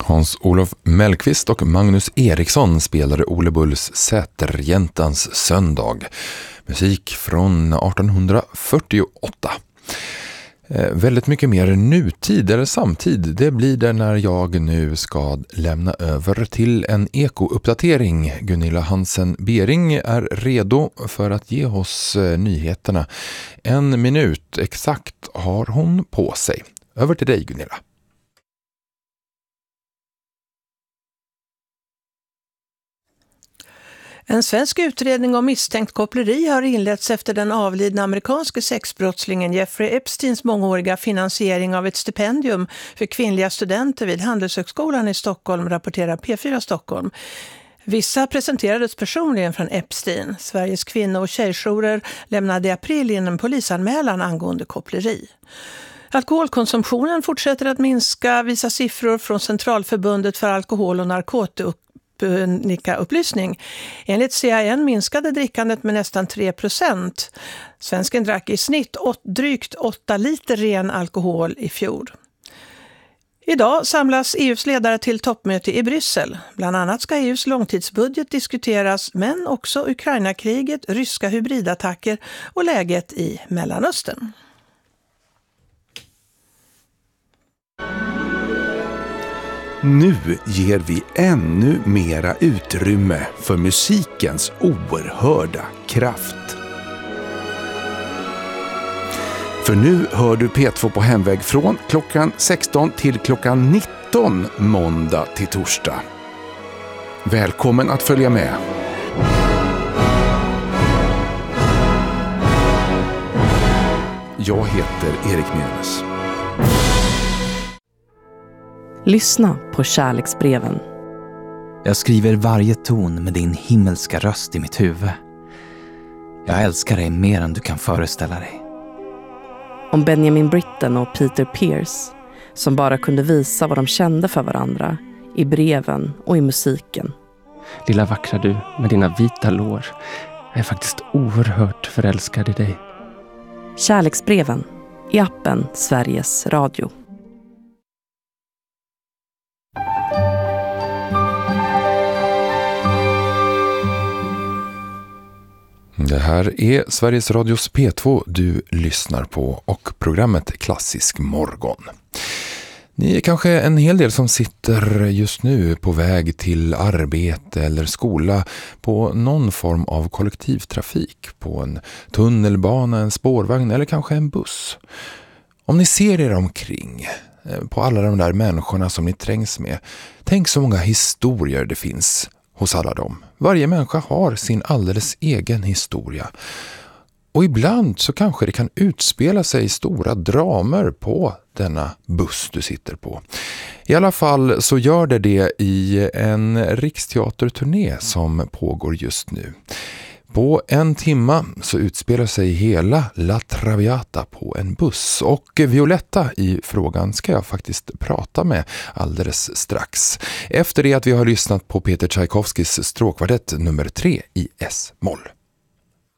Hans-Olof Mellqvist och Magnus Eriksson spelade Ole Bulls Säterjäntans söndag. Musik från 1848. Väldigt mycket mer nutid eller samtid, det blir det när jag nu ska lämna över till en ekouppdatering. Gunilla Hansen Bering är redo för att ge oss nyheterna. 1 minut exakt har hon på sig. Över till dig, Gunilla. En svensk utredning om misstänkt koppleri har inletts efter den avlidna amerikanske sexbrottslingen Jeffrey Epsteins mångåriga finansiering av ett stipendium för kvinnliga studenter vid Handelshögskolan i Stockholm, rapporterar P4 Stockholm. Vissa presenterades personligen från Epstein. Sveriges kvinno- och tjejjourer lämnade i april in en polisanmälan angående koppleri. Alkoholkonsumtionen fortsätter att minska, visar siffror från Centralförbundet för alkohol- och narkotikaupplysning. Enligt CAN minskade drickandet med nästan 3%. Svensken drack i snitt drygt 8 liter ren alkohol i fjol. Idag samlas EUs ledare till toppmöte i Bryssel. Bland annat ska EUs långtidsbudget diskuteras, men också Ukraina-kriget, ryska hybridattacker och läget i Mellanöstern. Nu ger vi ännu mera utrymme för musikens oerhörda kraft. För nu hör du P2 på hemväg från klockan 16 till klockan 19 måndag till torsdag. Välkommen att följa med. Jag heter Erik Menes. Lyssna på kärleksbreven. Jag skriver varje ton med din himmelska röst i mitt huvud. Jag älskar dig mer än du kan föreställa dig. Om Benjamin Britten och Peter Pierce, som bara kunde visa vad de kände för varandra i breven och i musiken. Lilla vackra du med dina vita lår. Jag är faktiskt oerhört förälskad i dig. Kärleksbreven i appen Sveriges Radio. Det här är Sveriges Radios P2 du lyssnar på och programmet Klassisk morgon. Ni är kanske en hel del som sitter just nu på väg till arbete eller skola på någon form av kollektivtrafik, på en tunnelbana, en spårvagn eller kanske en buss. Om ni ser er omkring, på alla de där människorna som ni trängs med, tänk så många historier det finns hos alla dem. Varje människa har sin alldeles egen historia. Och ibland så kanske det kan utspela sig stora dramer på denna buss du sitter på. I alla fall så gör det i en riksteaterturné som pågår just nu. På 1 timme så utspelar sig hela La Traviata på en buss, och Violetta i frågan ska jag faktiskt prata med alldeles strax. Efter det att vi har lyssnat på Peter Tchaikovskys stråkkvartett nummer 3 i S-moll.